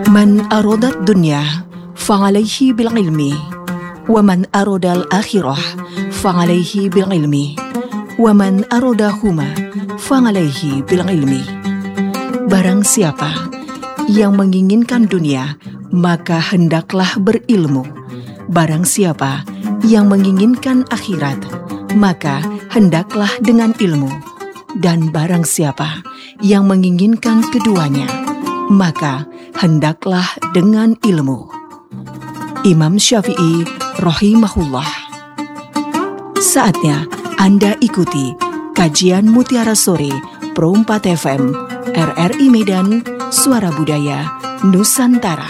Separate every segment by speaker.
Speaker 1: Man arodat dunya fangalayhi bil ilmi wa man arodal akhirah fangalayhi bil ilmi wa man arodahuma fangalayhi bil ilmi. Barang siapa yang menginginkan dunia, maka hendaklah berilmu. Barang siapa yang menginginkan akhirat, maka hendaklah dengan ilmu. Dan barang siapa yang menginginkan keduanya, maka hendaklah dengan ilmu. Imam Syafi'i rahimahullah. Saatnya Anda ikuti kajian Mutiara Sore Pro 4 FM RRI Medan, Suara Budaya Nusantara.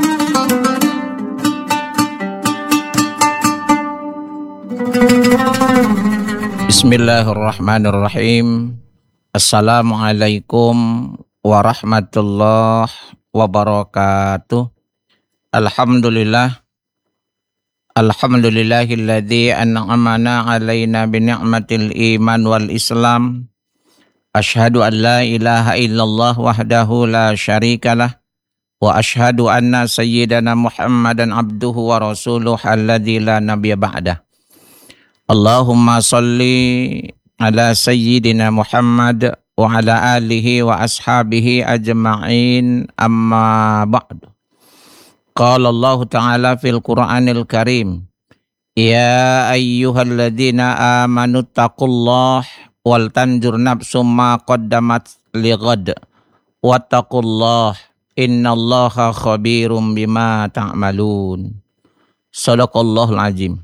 Speaker 2: Bismillahirrahmanirrahim. Assalamualaikum warahmatullahi wabarakatuh. Alhamdulillahilladzi an'amana alaina bi ni'matil iman wal islam. Asyhadu an la ilaha illallah wahdahu la syarikalah wa asyhadu anna sayyidana Muhammadan abduhu wa rasuluh alladzi la nabiyya ba'dah. Allahumma salli ala sayyidina Muhammad wa ala alihi wa ashabihi ajma'in, amma ba'du. Qala Allah Ta'ala fil Qur'anil Karim, ya ayyuhalladzina amanu taqullah wal tanjur nafsum ma qaddamat lighad wattaqullah innallaha khabirum bima ta'malun. Shadaqallahul azim.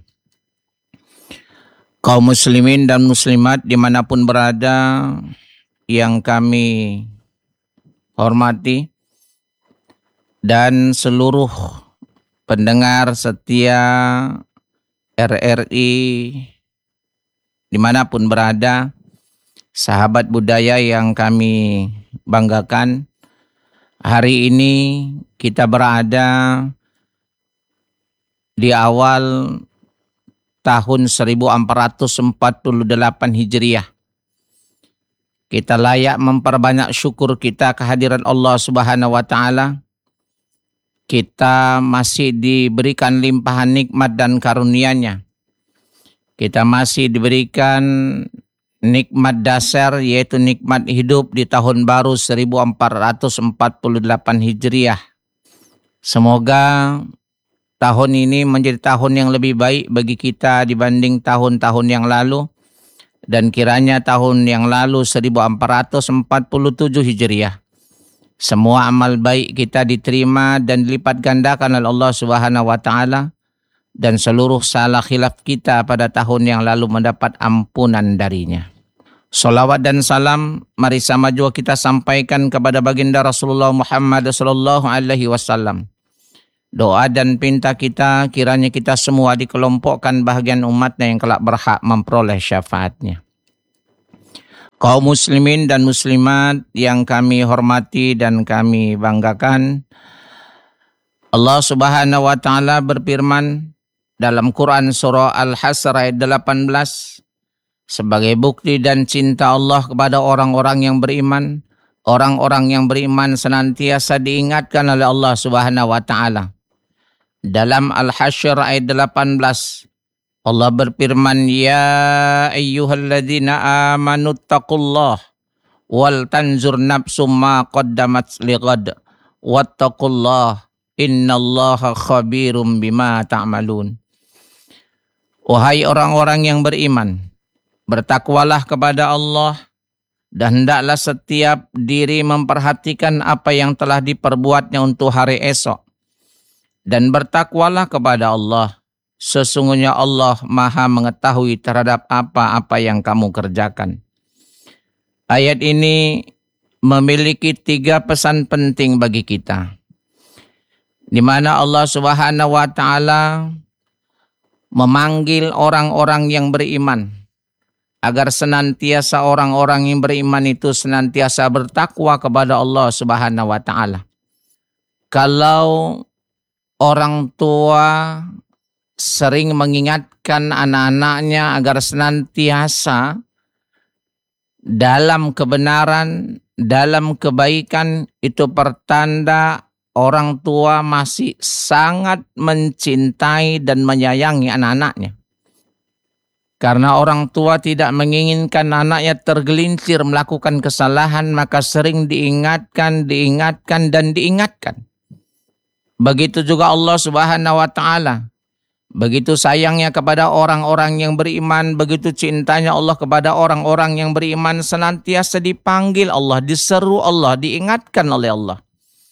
Speaker 2: Kaum muslimin dan muslimat dimanapun berada yang kami hormati, dan seluruh pendengar setia RRI dimanapun berada, sahabat budaya yang kami banggakan, hari ini kita berada di awal tahun 1448 Hijriah. Kita layak memperbanyak syukur kita kehadiran Allah Subhanahu wa Ta'ala. Kita masih diberikan limpahan nikmat dan karunia-Nya. Kita masih diberikan nikmat dasar, yaitu nikmat hidup di tahun baru 1448 Hijriah. Semoga tahun ini menjadi tahun yang lebih baik bagi kita dibanding tahun-tahun yang lalu. Dan kiranya tahun yang lalu 1447 Hijriah, semua amal baik kita diterima dan dilipat gandakan oleh Allah Subhanahu wa Ta'ala, dan seluruh salah khilaf kita pada tahun yang lalu mendapat ampunan darinya. Salawat dan salam mari sama jua kita sampaikan kepada baginda Rasulullah Muhammad sallallahu alaihi wasallam. Doa dan pinta kita kiranya kita semua dikelompokkan bahagian umatnya yang kelak berhak memperoleh syafaatnya. Kaum muslimin dan muslimat yang kami hormati dan kami banggakan, Allah Subhanahu wa Ta'ala berfirman dalam Quran surah Al-Hasr ayat 18, sebagai bukti dan cinta Allah kepada orang-orang yang beriman, orang-orang yang beriman senantiasa diingatkan oleh Allah Subhanahu wa Ta'ala. Dalam Al-Hasyr ayat 18, Allah berfirman, ya ayyuhalladzina amanu taqullah wal tanzur nafsum ma qaddamat lighad wattaqullah innallaha khabirum bima ta'malun. Wahai orang-orang yang beriman, bertakwalah kepada Allah dan hendaklah setiap diri memperhatikan apa yang telah diperbuatnya untuk hari esok. Dan bertakwalah kepada Allah, sesungguhnya Allah Maha mengetahui terhadap apa-apa yang kamu kerjakan. Ayat ini memiliki 3 pesan penting bagi kita, di mana Allah Subhanahu wa Ta'ala memanggil orang-orang yang beriman agar senantiasa orang-orang yang beriman itu senantiasa bertakwa kepada Allah Subhanahu wa Ta'ala. Kalau orang tua sering mengingatkan anak-anaknya agar senantiasa dalam kebenaran, dalam kebaikan, itu pertanda orang tua masih sangat mencintai dan menyayangi anak-anaknya. Karena orang tua tidak menginginkan anaknya tergelincir melakukan kesalahan, maka sering diingatkan, dan diingatkan. Begitu juga Allah Subhanahu wa Ta'ala. Begitu sayangnya kepada orang-orang yang beriman, begitu cintanya Allah kepada orang-orang yang beriman, senantiasa dipanggil Allah, diseru Allah, diingatkan oleh Allah.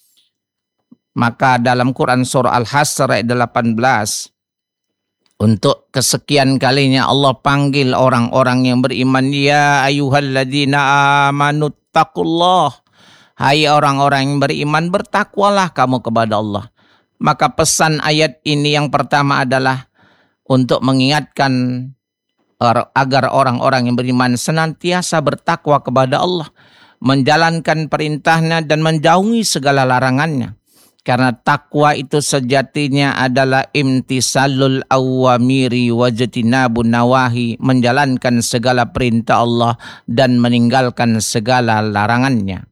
Speaker 2: Maka dalam Quran surah Al-Hasr ayat 18, untuk kesekian kalinya Allah panggil orang-orang yang beriman, ya ayyuhalladzina amanu taqullah. Hai orang-orang yang beriman, bertakwalah kamu kepada Allah. Maka pesan ayat ini yang pertama adalah untuk mengingatkan agar orang-orang yang beriman senantiasa bertakwa kepada Allah, menjalankan perintahnya dan menjauhi segala larangannya. Karena takwa itu sejatinya adalah imtisalul awamiri wajtinabun nawahi, menjalankan segala perintah Allah dan meninggalkan segala larangannya.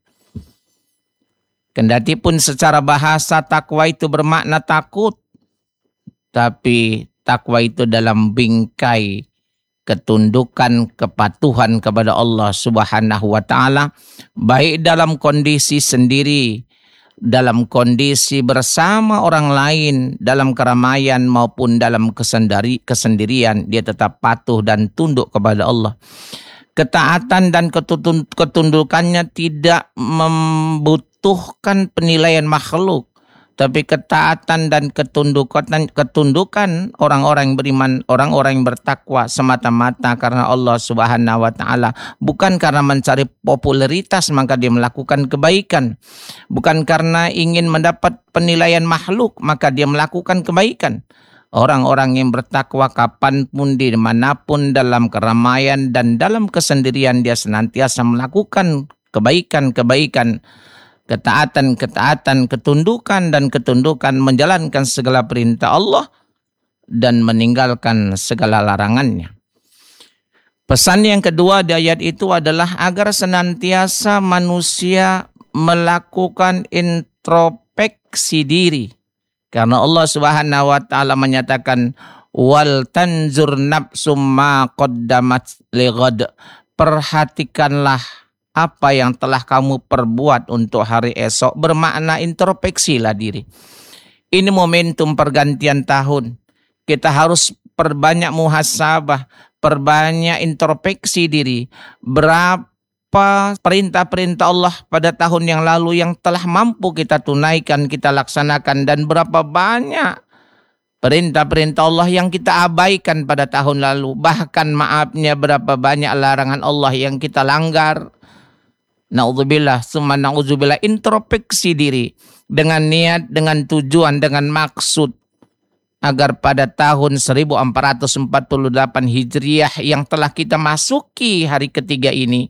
Speaker 2: Kendatipun secara bahasa takwa itu bermakna takut, tapi takwa itu dalam bingkai ketundukan, kepatuhan kepada Allah Subhanahu wa Ta'ala, baik dalam kondisi sendiri, dalam kondisi bersama orang lain, dalam keramaian maupun dalam kesendirian, dia tetap patuh dan tunduk kepada Allah. Ketaatan dan ketundukannya tidak membutuhkan penilaian makhluk, tapi ketaatan dan ketundukan orang-orang yang beriman, orang-orang yang bertakwa semata-mata karena Allah Subhanahu wa Ta'ala. Bukan karena mencari popularitas maka dia melakukan kebaikan. Bukan karena ingin mendapat penilaian makhluk maka dia melakukan kebaikan. Orang-orang yang bertakwa kapanpun, dimanapun, dalam keramaian dan dalam kesendirian, dia senantiasa melakukan kebaikan-kebaikan, ketaatan, ketundukan, menjalankan segala perintah Allah dan meninggalkan segala larangannya. Pesan yang kedua di ayat itu adalah agar senantiasa manusia melakukan introspeksi diri. Karena Allah Subhanahu wa Ta'ala menyatakan, wal tanzur nafsum ma qaddamat lighad. Perhatikanlah apa yang telah kamu perbuat untuk hari esok. Bermakna introspeksilah diri. Ini momentum pergantian tahun. Kita harus perbanyak muhasabah, perbanyak introspeksi diri. Berapa perintah-perintah Allah pada tahun yang lalu yang telah mampu kita tunaikan, kita laksanakan, dan berapa banyak perintah-perintah Allah yang kita abaikan pada tahun lalu. Bahkan maafnya berapa banyak larangan Allah yang kita langgar. Na'udzubillah, summa na'udzubillah. Introspeksi diri dengan niat, dengan tujuan, dengan maksud agar pada tahun 1448 Hijriah yang telah kita masuki hari ketiga ini,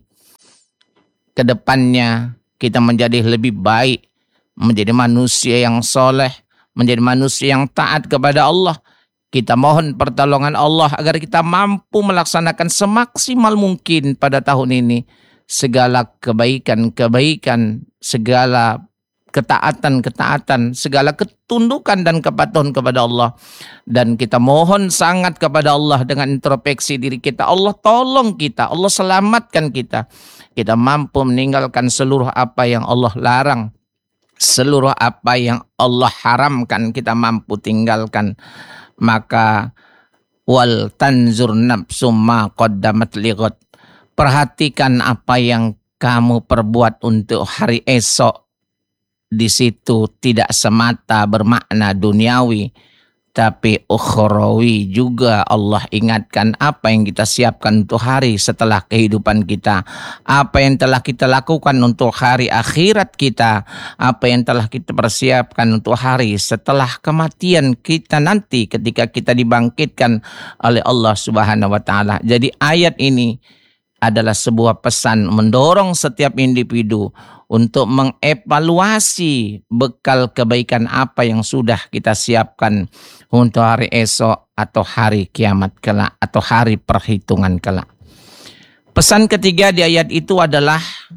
Speaker 2: kedepannya kita menjadi lebih baik, menjadi manusia yang soleh, menjadi manusia yang taat kepada Allah. Kita mohon pertolongan Allah agar kita mampu melaksanakan semaksimal mungkin pada tahun ini segala kebaikan-kebaikan, segala ketaatan, segala ketundukan dan kepatuhan kepada Allah. Dan kita mohon sangat kepada Allah dengan introspeksi diri kita. Allah tolong kita, Allah selamatkan kita. Kita mampu meninggalkan seluruh apa yang Allah larang, seluruh apa yang Allah haramkan kita mampu tinggalkan. Maka wal tanzur nafsum ma qaddamat lighad. Perhatikan apa yang kamu perbuat untuk hari esok. Di situ tidak semata bermakna duniawi, tapi ukhrawi juga. Allah ingatkan apa yang kita siapkan untuk hari setelah kehidupan kita, apa yang telah kita lakukan untuk hari akhirat kita, apa yang telah kita persiapkan untuk hari setelah kematian kita nanti ketika kita dibangkitkan oleh Allah Subhanahu wa Ta'ala. Jadi ayat ini adalah sebuah pesan mendorong setiap individu untuk mengevaluasi bekal kebaikan apa yang sudah kita siapkan untuk hari esok atau hari kiamat kelak atau hari perhitungan kelak. Pesan ketiga di ayat itu adalah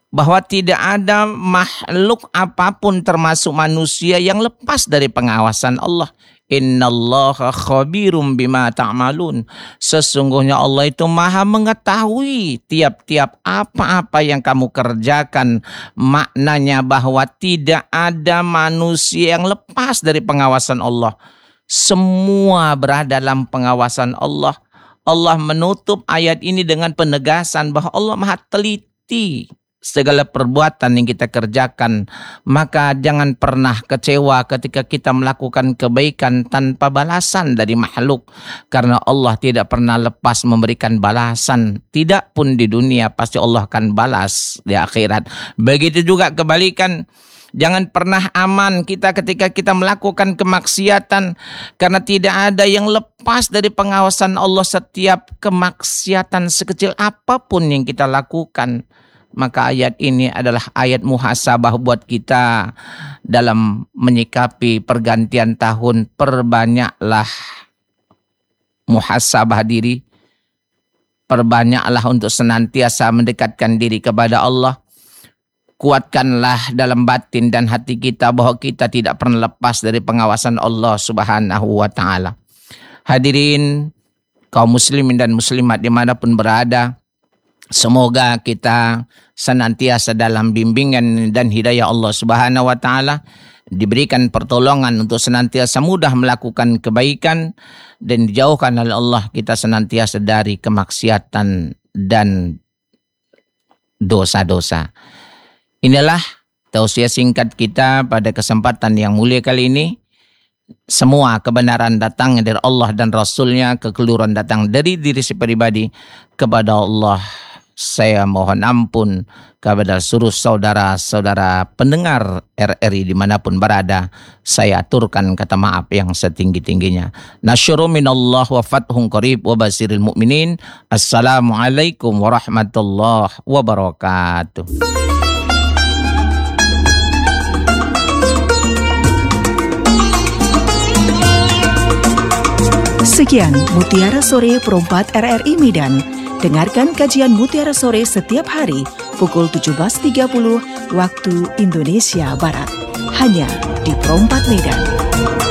Speaker 2: bahwa tidak ada makhluk apapun termasuk manusia yang lepas dari pengawasan Allah. Innallaha khabirum bima ta'malun. Sesungguhnya Allah itu maha mengetahui tiap-tiap apa-apa yang kamu kerjakan. Maknanya bahwa tidak ada manusia yang lepas dari pengawasan Allah. Semua berada dalam pengawasan Allah. Allah menutup ayat ini dengan penegasan bahwa Allah maha teliti segala perbuatan yang kita kerjakan. Maka jangan pernah kecewa ketika kita melakukan kebaikan tanpa balasan dari makhluk. Karena Allah tidak pernah lepas memberikan balasan. Tidak pun di dunia, pasti Allah akan balas di akhirat. Begitu juga kebalikan. Jangan pernah aman kita ketika kita melakukan kemaksiatan. Karena tidak ada yang lepas dari pengawasan Allah. Setiap kemaksiatan sekecil apapun yang kita lakukan, maka ayat ini adalah ayat muhasabah buat kita dalam menyikapi pergantian tahun. Perbanyaklah muhasabah diri. Perbanyaklah untuk senantiasa mendekatkan diri kepada Allah. Kuatkanlah dalam batin dan hati kita bahwa kita tidak pernah lepas dari pengawasan Allah Subhanahu wa ta'ala. Hadirin kaum muslimin dan muslimat dimanapun berada, semoga kita senantiasa dalam bimbingan dan hidayah Allah Subhanahu wa ta'ala, diberikan pertolongan untuk senantiasa mudah melakukan kebaikan, dan dijauhkan oleh Allah kita senantiasa dari kemaksiatan dan dosa-dosa. Inilah tausiah singkat kita pada kesempatan yang mulia kali ini. Semua kebenaran datang dari Allah dan Rasulnya, kekeliruan datang dari diri saya pribadi. Kepada Allah saya mohon ampun, kepada seluruh saudara-saudara pendengar RRI dimanapun berada, saya aturkan kata maaf yang setinggi-tingginya. Nasyuru minallah wa fathun qarib wa basiril mu'minin. Assalamualaikum warahmatullahi wabarakatuh.
Speaker 1: Sekian Mutiara Sore Perempat RRI Medan. Dengarkan kajian Mutiara Sore setiap hari pukul 17.30 waktu Indonesia Barat. Hanya di Perempat Medan.